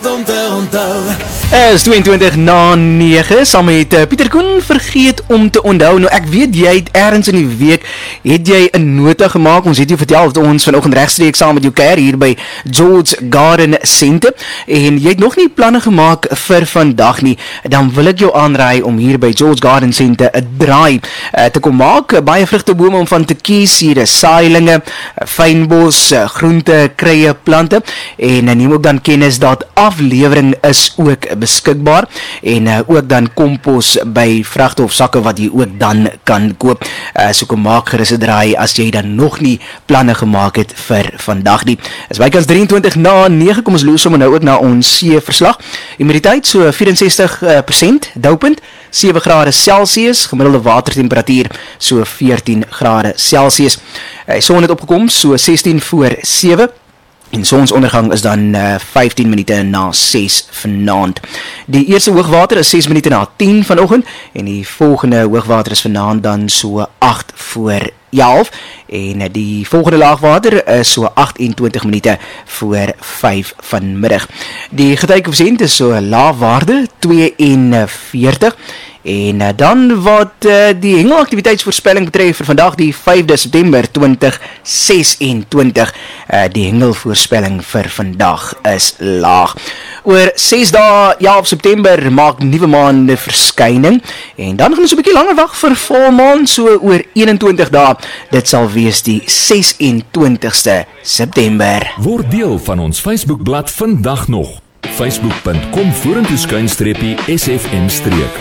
om te onthou. Is 22 na 9, saam met Pieter Koen, vergeet om te onthou. Nou ek weet jy het ergens in die week, het jy 'n nota gemaak, ons het jou vertel dat ons vanoggend regstreeks saam met jou kuier hier by George Garden Centre, en jy het nog nie planne gemaak vir vandag nie, dan wil ek jou aanraai om hier by George Garden Centre 'n draai te kom maak. Baie vrugtebome om van te kies, hier is saailinge, fynbos, groente, kruie, plante, en neem ook dan kennis dat aflewering is ook beskikbaar, en ook dan kompos by vragte of sakke wat jy ook dan kan koop. So kom maak gerus 'n draai as jy dan nog nie planne gemaak het vir vandag nie. Is bykans 23 na 9, kom ons loer sommer nou ook na ons see-verslag. Humiditeit so 64% doupunt, 7 grade Celsius, gemiddelde watertemperatuur so 14 grade Celsius. Son het opgekom so 16 voor 7. En sonsondergang is dan 15 minute na 6 vanaand. Die eerste hoogwater is 6 minute na 10 vanoggend, en die volgende hoogwater is vanaand dan so 8 voor 11, en die volgende laagwater is so 28 minute voor 5 vanmiddag. Die getuiekoëffisiënt is so laagwaarde 42. En dan wat die hengelaktiwiteitsvoorspelling betref vir vandag die 5de September 2026, die hengelvoorspelling vir vandag is laag. Oor 6 dae, 11 September, maak nuwe maan 'n verskyning, en dan gaan ons 'n bietjie langer wag vir volmaan, so oor 21 dae, dit sal wees die 26ste September. Word deel van ons Facebookblad vandag nog. Facebook.com/SFM streek.